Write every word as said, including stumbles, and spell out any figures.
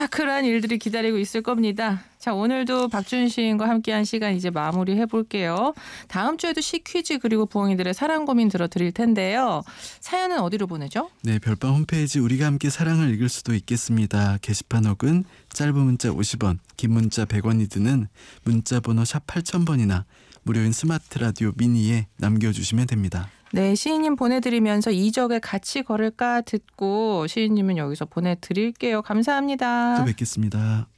미라클한 일들이 기다리고 있을 겁니다. 자, 오늘도 박준 시인과 함께한 시간 이제 마무리해 볼게요. 다음 주에도 시퀴즈 그리고 부엉이들의 사랑 고민 들어드릴 텐데요. 사연은 어디로 보내죠? 네, 별밤 홈페이지 우리가 함께 사랑을 읽을 수도 있겠습니다. 게시판 혹은 짧은 문자 오십 원, 긴 문자 백 원이 드는 문자 번호 샵 팔천 번이나 무료인 스마트 라디오 미니에 남겨주시면 됩니다. 네, 시인님 보내드리면서 이적에 같이 걸을까 듣고 시인님은 여기서 보내드릴게요. 감사합니다. 또 뵙겠습니다.